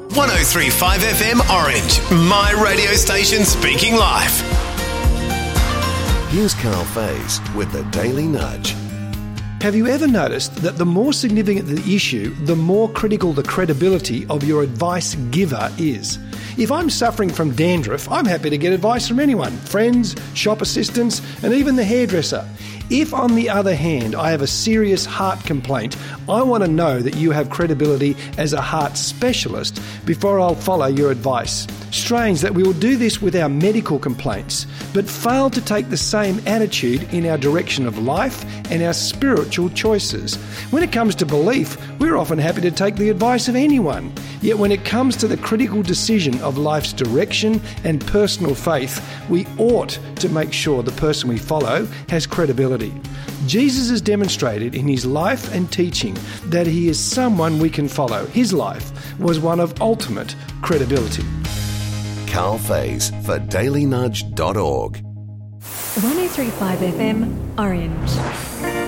103.5 FM Orange, my radio station speaking life. Here's Carl Faze with the Daily Nudge. Have you ever noticed that the more significant the issue, the more critical the credibility of your advice giver is? If I'm suffering from dandruff, I'm happy to get advice from anyone, friends, shop assistants, and even the hairdresser. If, on the other hand, I have a serious heart complaint, I want to know that you have credibility as a heart specialist before I'll follow your advice. Strange that we will do this with our medical complaints, but fail to take the same attitude in our direction of life and our spiritual choices. When it comes to belief, we're often happy to take the advice of anyone. Yet when it comes to the critical decision of life's direction and personal faith, we ought to make sure the person we follow has credibility. Jesus has demonstrated in his life and teaching that he is someone we can follow. His life was one of ultimate credibility. Carl Faze for dailynudge.org. 103.5 FM Orange.